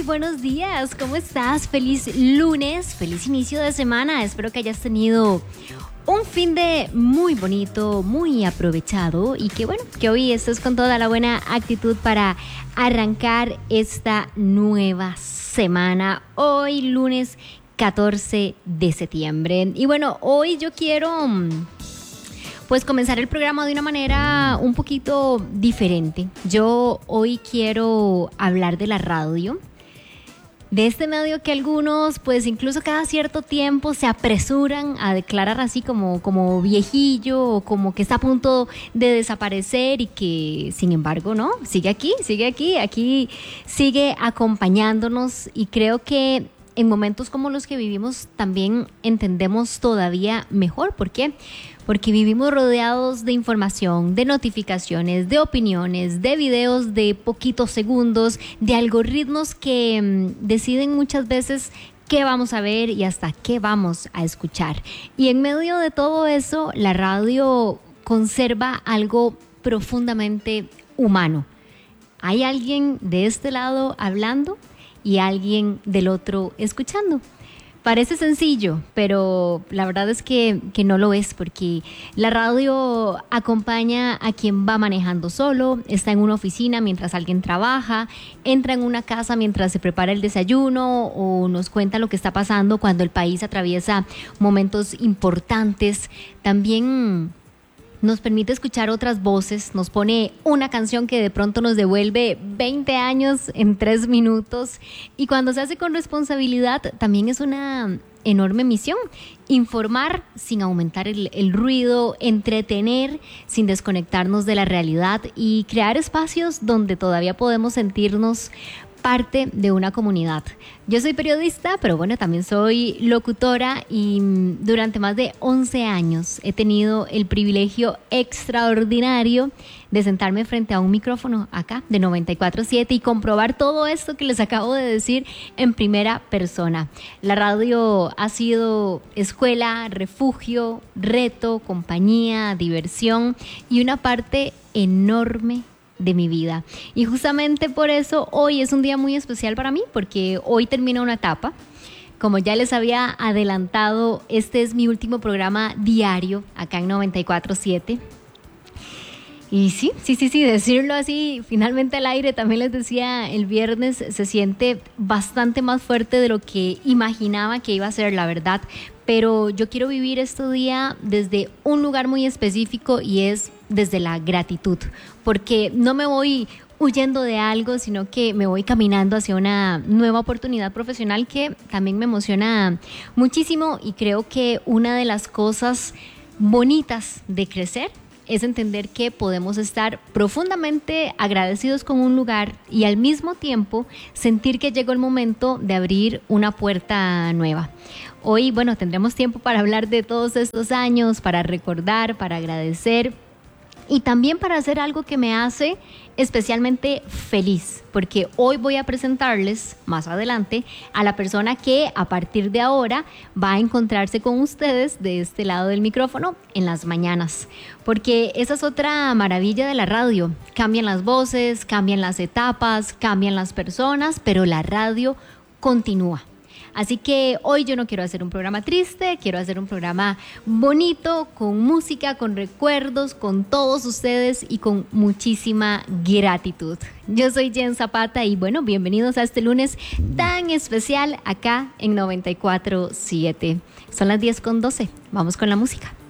Muy buenos días, ¿cómo estás? Feliz lunes, feliz inicio de semana. Espero que hayas tenido un fin de muy bonito, muy aprovechado y que hoy estés con toda la buena actitud para arrancar esta nueva semana. Hoy lunes 14 de septiembre. Y bueno, hoy yo quiero pues comenzar el programa de una manera un poquito diferente. Yo hoy quiero hablar de la radio, de este medio que algunos pues incluso cada cierto tiempo se apresuran a declarar así como viejillo o como que está a punto de desaparecer y que sin embargo no, sigue aquí, sigue acompañándonos y creo que en momentos como los que vivimos también entendemos todavía mejor. ¿Por qué? Porque vivimos rodeados de información, de notificaciones, de opiniones, de videos de poquitos segundos, de algoritmos que deciden muchas veces qué vamos a ver y hasta qué vamos a escuchar. Y en medio de todo eso, la radio conserva algo profundamente humano. Hay alguien de este lado hablando y alguien del otro escuchando. Parece sencillo, pero la verdad es que no lo es, porque la radio acompaña a quien va manejando solo, está en una oficina mientras alguien trabaja, entra en una casa mientras se prepara el desayuno o nos cuenta lo que está pasando cuando el país atraviesa momentos importantes. También nos permite escuchar otras voces, nos pone una canción que de pronto nos devuelve 20 años en 3 minutos y cuando se hace con responsabilidad también es una enorme misión: informar sin aumentar el ruido, entretener sin desconectarnos de la realidad y crear espacios donde todavía podemos sentirnos parte de una comunidad. Yo soy periodista, pero bueno, también soy locutora y durante más de 11 años he tenido el privilegio extraordinario de sentarme frente a un micrófono acá de 94.7 y comprobar todo esto que les acabo de decir en primera persona. La radio ha sido escuela, refugio, reto, compañía, diversión y una parte enorme de mi vida. Y justamente por eso hoy es un día muy especial para mí, porque hoy termina una etapa. Como ya les había adelantado, este es mi último programa diario acá en 94.7. Y sí, decirlo así, finalmente al aire, también les decía el viernes, se siente bastante más fuerte de lo que imaginaba que iba a ser, la verdad. Pero yo quiero vivir este día desde un lugar muy específico y es desde la gratitud, porque no me voy huyendo de algo, sino que me voy caminando hacia una nueva oportunidad profesional que también me emociona muchísimo y creo que una de las cosas bonitas de crecer es entender que podemos estar profundamente agradecidos con un lugar y al mismo tiempo sentir que llegó el momento de abrir una puerta nueva. Hoy, bueno, tendremos tiempo para hablar de todos estos años, para recordar, para agradecer y también para hacer algo que me hace especialmente feliz, porque hoy voy a presentarles más adelante a la persona que a partir de ahora va a encontrarse con ustedes de este lado del micrófono en las mañanas, porque esa es otra maravilla de la radio. Cambian las voces, cambian las etapas, cambian las personas, pero la radio continúa. Así que hoy yo no quiero hacer un programa triste, quiero hacer un programa bonito, con música, con recuerdos, con todos ustedes y con muchísima gratitud. Yo soy Jen Zapata y bueno, bienvenidos a este lunes tan especial acá en 94.7. Son las 10:12, vamos con la música.